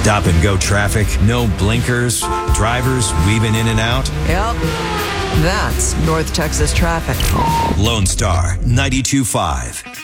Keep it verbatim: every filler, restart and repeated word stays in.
Stop and go traffic, no blinkers, drivers weaving in and out. Yep, that's North Texas traffic. Lone Star ninety-two point five.